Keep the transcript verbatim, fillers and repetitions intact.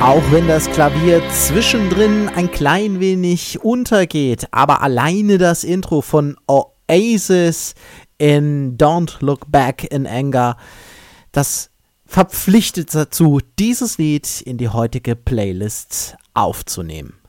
Auch wenn das Klavier zwischendrin ein klein wenig untergeht, aber alleine das Intro von Oasis in Don't Look Back in Anger, das verpflichtet dazu, dieses Lied in die heutige Playlist aufzunehmen.